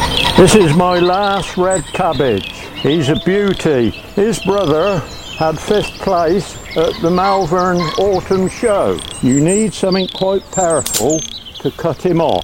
This is my last red cabbage. He's a beauty. His brother had 5th place at the Malvern Autumn Show. You need something quite powerful to cut him off.